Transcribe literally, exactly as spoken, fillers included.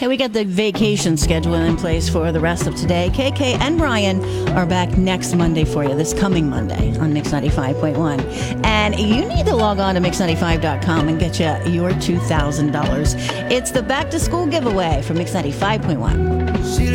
Hey, we got the vacation schedule in place for the rest of today. K K and Brian are back next Monday for you, this coming Monday on Mix ninety-five point one. And you need to log on to mix ninety-five dot com and get you your two thousand dollars. It's the back to school giveaway for Mix ninety-five point one.